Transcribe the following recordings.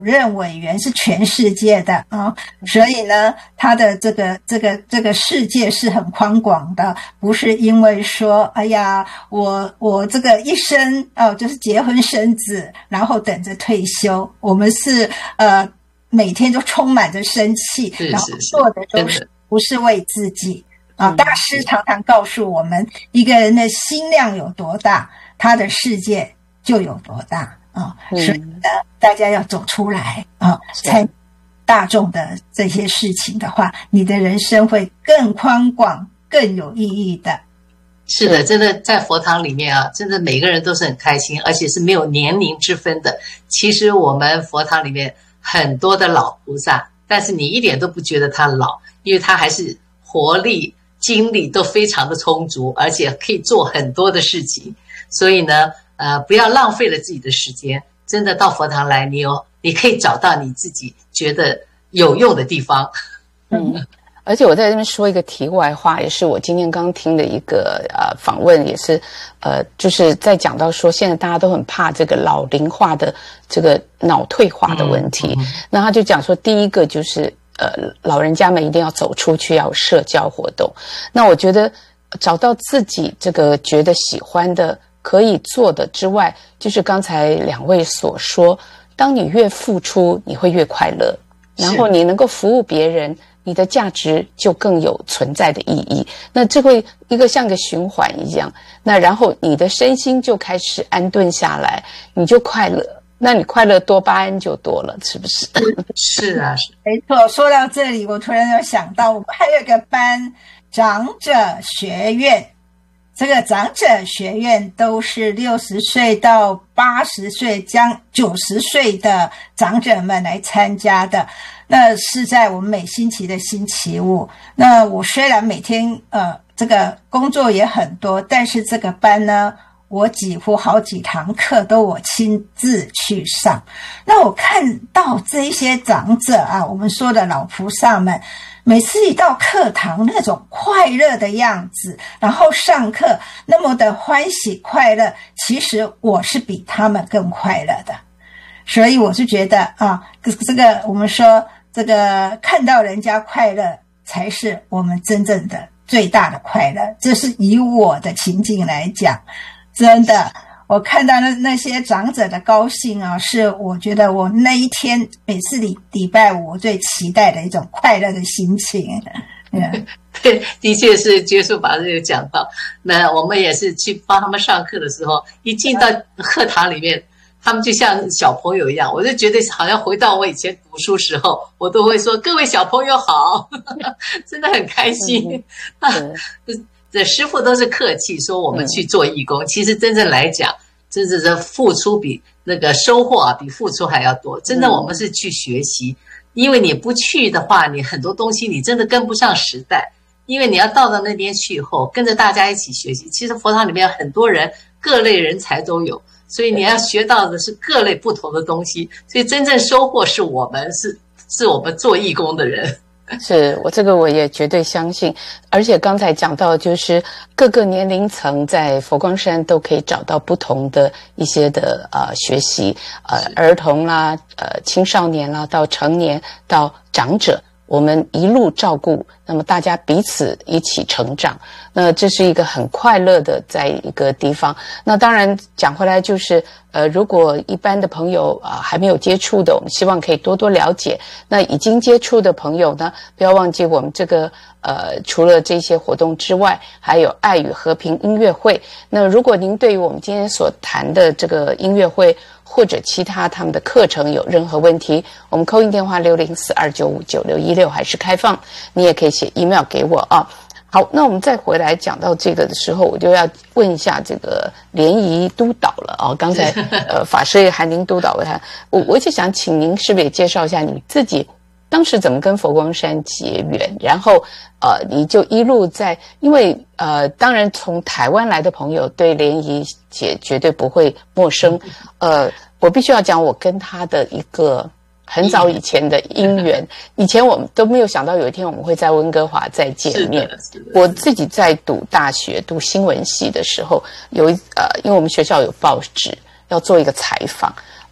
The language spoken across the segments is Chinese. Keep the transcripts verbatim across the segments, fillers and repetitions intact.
任委员是全世界的啊，所以呢，他的这个这个这个世界是很宽广的，不是因为说，哎呀，我我这个一生哦，就是结婚生子，然后等着退休。我们是呃每天都充满着生气，然后做的都是不是为自己啊。大师常常告诉我们，一个人的心量有多大，他的世界就有多大。啊、哦，所以呢，大家要走出来啊，参大众的这些事情的话，你的人生会更宽广、更有意义的。 是的，真的在佛堂里面啊，真的每个人都是很开心，而且是没有年龄之分的。其实我们佛堂里面很多的老菩萨，但是你一点都不觉得他老，因为他还是活力、精力都非常的充足，而且可以做很多的事情。所以呢，呃，不要浪费了自己的时间，真的到佛堂来，你有你可以找到你自己觉得有用的地方。 嗯，而且我在这边说一个题外话，也是我今天刚听的一个呃访问，也是呃就是在讲到说，现在大家都很怕这个老龄化的这个脑退化的问题。嗯嗯、那他就讲说，第一个就是呃老人家们一定要走出去，要有社交活动。那我觉得找到自己这个觉得喜欢的。可以做的之外，就是刚才两位所说，当你越付出，你会越快乐，然后你能够服务别人，你的价值就更有存在的意义。那这会一个像个循环一样，那然后你的身心就开始安顿下来，你就快乐，那你快乐多巴胺就多了，是不是？ 是啊，是没错。说到这里，我突然有想到，我们还有一个班，长者学院。这个长者学院都是六十岁到八十岁将九十岁的长者们来参加的，那是在我们每星期的星期五。那我虽然每天呃这个工作也很多，但是这个班呢，我几乎好几堂课都我亲自去上。那我看到这些长者啊，我们说的老菩萨们，每次一到课堂那种快乐的样子，然后上课那么的欢喜快乐，其实我是比他们更快乐的。所以我是觉得啊，这个我们说这个看到人家快乐才是我们真正的最大的快乐。这是以我的情境来讲，真的我看到那那些长者的高兴啊，是我觉得我那一天每次礼礼拜五我最期待的一种快乐的心情。 对，的确是结束把这个讲到。那我们也是去帮他们上课的时候，一进到课堂里面，他们就像小朋友一样，我就觉得好像回到我以前读书时候，我都会说各位小朋友好，真的很开心。嗯这师父都是客气说我们去做义工，嗯、其实真正来讲，真正的付出比那个收获啊，比付出还要多。真的，我们是去学习，嗯、因为你不去的话，你很多东西你真的跟不上时代。因为你要到到那边去以后，跟着大家一起学习。其实佛堂里面很多人，各类人才都有，所以你要学到的是各类不同的东西。所以真正收获是我们是是我们做义工的人。 是我这个我也绝对相信，而且刚才讲到就是各个年龄层在佛光山都可以找到不同的一些的呃学习，呃儿童啦，呃青少年啦，到成年到长者，我们一路照顾，那么大家彼此一起成长，那这是一个很快乐的在一个地方。那当然讲回来就是呃，如果一般的朋友啊、呃、还没有接触的，我们希望可以多多了解。那已经接触的朋友呢，不要忘记我们这个呃，除了这些活动之外，还有爱与和平音乐会。那如果您对于我们今天所谈的这个音乐会或者其他他们的课程有任何问题，我们 call in 电话六零四二九五九六一六还是开放，你也可以写 email 给我啊。好，那我们再回来讲到这个的时候，我就要问一下这个联谊督导了啊。刚才呃法师也喊您督导他，我我就想请您是不是也介绍一下你自己当时怎么跟佛光山结缘，然后呃你就一路在，因为呃当然从台湾来的朋友对联谊姐绝对不会陌生，呃我必须要讲我跟他的一个很早以前的姻缘，以前我们都没有想到有一天我们会在温哥华再见面。我自己在读大学读新闻系的时候，有一呃，因为我们学校有报纸要做一个采访，而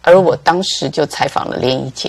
而我当时就采访了连怡姐。